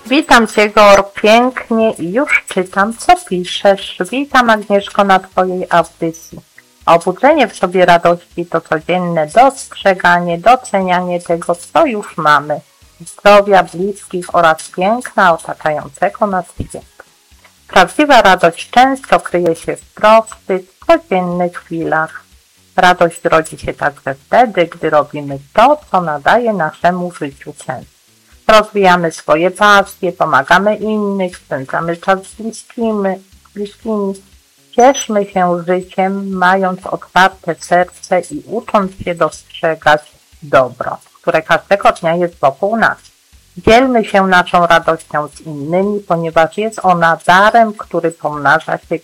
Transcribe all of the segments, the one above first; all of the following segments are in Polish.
Witam Cię, Gor, pięknie i już czytam, co piszesz. Witam, Agnieszko, na Twojej audycji. Obudzenie w sobie radości to codzienne dostrzeganie, docenianie tego, co już mamy, zdrowia, bliskich oraz piękna otaczającego nas świata. Prawdziwa radość często kryje się w prostych, codziennych chwilach. Radość rodzi się także wtedy, gdy robimy to, co nadaje naszemu życiu sens. Rozwijamy swoje pasje, pomagamy innym, spędzamy czas z bliskimi. Cieszmy się życiem, mając otwarte serce i ucząc się dostrzegać dobro, które każdego dnia jest wokół nas. Dzielmy się naszą radością z innymi, ponieważ jest ona darem, który pomnaża się,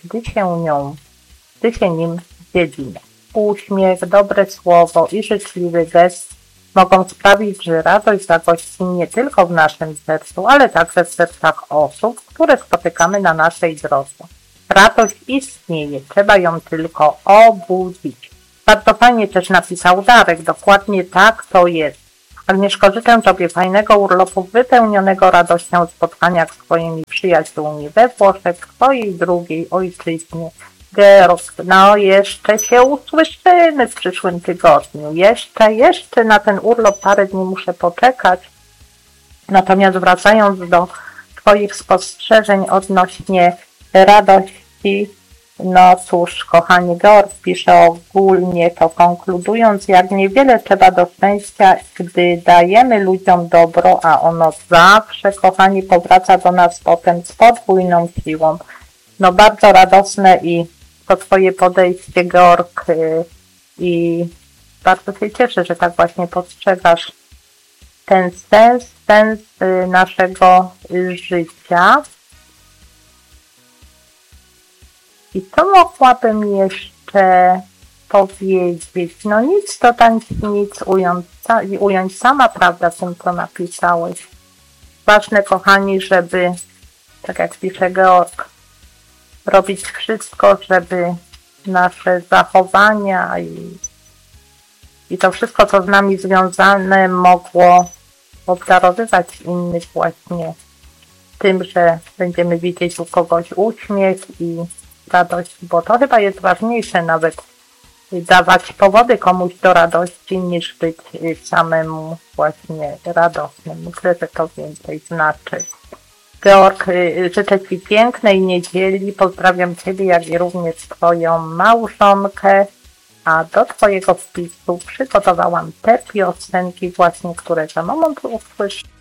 gdy się nim dzielimy. Uśmiech, dobre słowo i życzliwy gest mogą sprawić, że radość zagości nie tylko w naszym sercu, ale także w sercach osób, które spotykamy na naszej drodze. Radość istnieje, trzeba ją tylko obudzić. Bardzo fajnie też napisał Darek, dokładnie tak to jest. Agnieszko, życzę Tobie fajnego urlopu, wypełnionego radością spotkania z Twoimi przyjaciółmi we Włoszech, Twojej drugiej ojczyźnie. No jeszcze się usłyszymy w przyszłym tygodniu. Jeszcze na ten urlop parę dni muszę poczekać. Natomiast wracając do Twoich spostrzeżeń odnośnie radości, no cóż, kochani, Georg pisze ogólnie to konkludując, jak niewiele trzeba do szczęścia, gdy dajemy ludziom dobro, a ono zawsze, kochani, powraca do nas potem z podwójną siłą. No bardzo radosne i to Twoje podejście, Georg, i bardzo się cieszę, że tak właśnie postrzegasz ten sens naszego życia. I co mogłabym jeszcze powiedzieć? No nic, to tam nic ująć sama prawda tym, co napisałeś. Ważne, kochani, żeby, tak jak pisze Georg, robić wszystko, żeby nasze zachowania i to wszystko, co z nami związane, mogło obdarowywać innych właśnie tym, że będziemy widzieć u kogoś uśmiech i radość, bo to chyba jest ważniejsze nawet dawać powody komuś do radości, niż być samemu właśnie radosnym. Myślę, że to więcej znaczy. Georg, życzę Ci pięknej niedzieli, pozdrawiam Ciebie, jak i również Twoją małżonkę, a do Twojego wpisu przygotowałam te piosenki właśnie, które za moment usłyszysz.